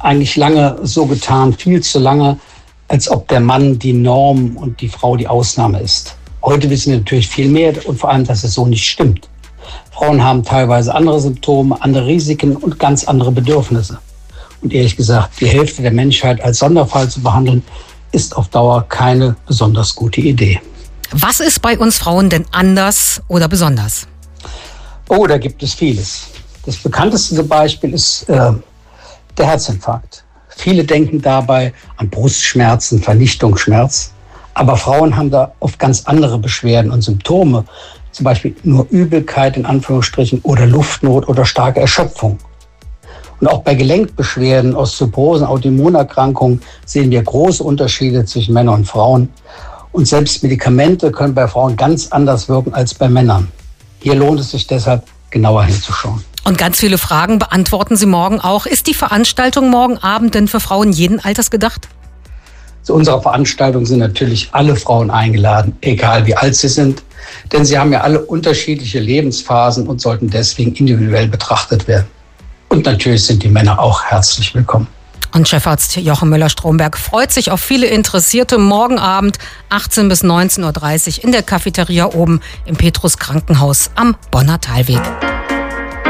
eigentlich lange so getan, viel zu lange, als ob der Mann die Norm und die Frau die Ausnahme ist. Heute wissen wir natürlich viel mehr und vor allem, dass es so nicht stimmt. Frauen haben teilweise andere Symptome, andere Risiken und ganz andere Bedürfnisse. Und ehrlich gesagt, die Hälfte der Menschheit als Sonderfall zu behandeln, ist auf Dauer keine besonders gute Idee. Was ist bei uns Frauen denn anders oder besonders? Oh, da gibt es vieles. Das bekannteste Beispiel ist der Herzinfarkt. Viele denken dabei an Brustschmerzen, Vernichtungsschmerz. Aber Frauen haben da oft ganz andere Beschwerden und Symptome. Zum Beispiel nur Übelkeit in Anführungsstrichen oder Luftnot oder starke Erschöpfung. Und auch bei Gelenkbeschwerden, Osteoporosen, Autoimmunerkrankungen sehen wir große Unterschiede zwischen Männern und Frauen. Und selbst Medikamente können bei Frauen ganz anders wirken als bei Männern. Hier lohnt es sich deshalb, genauer hinzuschauen. Und ganz viele Fragen beantworten Sie morgen auch. Ist die Veranstaltung morgen Abend denn für Frauen jeden Alters gedacht? Zu unserer Veranstaltung sind natürlich alle Frauen eingeladen, egal wie alt sie sind. Denn sie haben ja alle unterschiedliche Lebensphasen und sollten deswegen individuell betrachtet werden. Und natürlich sind die Männer auch herzlich willkommen. Und Chefarzt Jochen Müller-Stromberg freut sich auf viele Interessierte morgen Abend 18 bis 19.30 Uhr in der Cafeteria oben im Petrus Krankenhaus am Bonner Talweg.